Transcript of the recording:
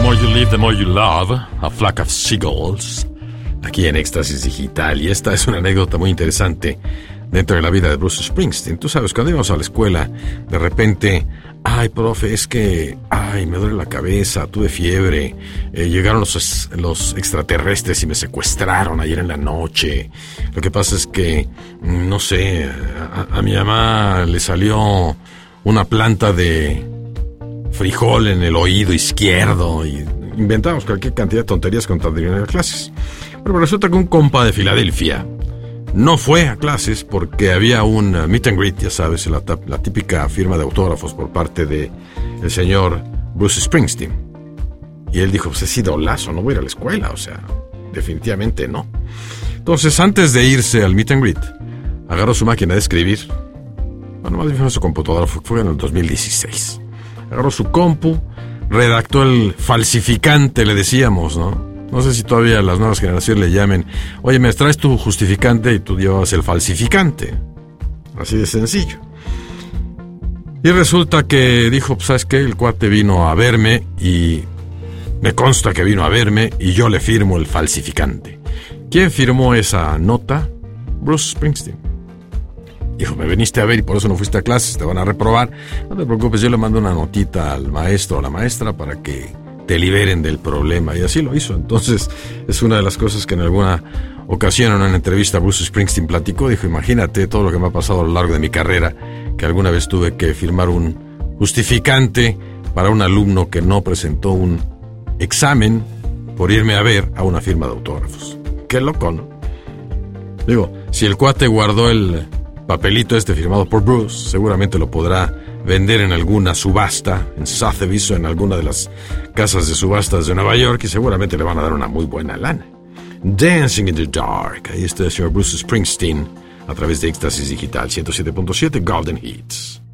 more you live, the more you love. A flock of seagulls. Aquí en Éxtasis Digital. Y esta es una anécdota muy interesante dentro de la vida de Bruce Springsteen. Tú sabes, cuando íbamos a la escuela, de repente, ay, profe, es que, ay, me duele la cabeza, tuve fiebre, llegaron los extraterrestres y me secuestraron ayer en la noche. Lo que pasa es que, no sé, a mi mamá le salió una planta de frijol en el oído izquierdo y inventamos cualquier cantidad de tonterías con tal de ir a clases. Pero resulta que un compa de Filadelfia no fue a clases porque había un meet and greet, ya sabes, la típica firma de autógrafos por parte de el señor Bruce Springsteen. Y él dijo, pues es idolazo, no voy a ir a la escuela, o sea, definitivamente no. Entonces, antes de irse al meet and greet, agarró su máquina de escribir. Bueno, más bien fue su computadora, fue en el 2016. Agarró su compu, redactó el falsificante, le decíamos, ¿no? No sé si todavía las nuevas generaciones le llamen, oye, me traes tu justificante y tú llevabas el falsificante. Así de sencillo. Y resulta que dijo, pues, ¿sabes qué? El cuate vino a verme y me consta que vino a verme y yo le firmo el falsificante. ¿Quién firmó esa nota? Bruce Springsteen. Dijo, me viniste a ver y por eso no fuiste a clases, te van a reprobar. No te preocupes, yo le mando una notita al maestro o a la maestra para que te liberen del problema, y así lo hizo. Entonces, es una de las cosas que en alguna ocasión en una entrevista Bruce Springsteen platicó. Dijo, imagínate todo lo que me ha pasado a lo largo de mi carrera, que alguna vez tuve que firmar un justificante para un alumno que no presentó un examen por irme a ver a una firma de autógrafos. Qué loco, ¿no? Digo, si el cuate guardó el papelito firmado por Bruce, seguramente lo podrá vender en alguna subasta, en Sotheby's o en alguna de las casas de subastas de Nueva York, y seguramente le van a dar una muy buena lana. Dancing in the Dark. Ahí está el señor Bruce Springsteen a través de Éxtasis Digital 107.7 Golden Hits.